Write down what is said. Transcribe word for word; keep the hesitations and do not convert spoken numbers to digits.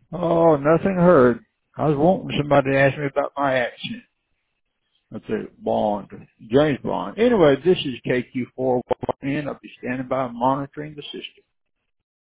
Oh, nothing heard. I was wanting somebody to ask me about my accent. That's it, Bond, James Bond. Anyway, this is K Q four one N. I'll be standing by monitoring the system.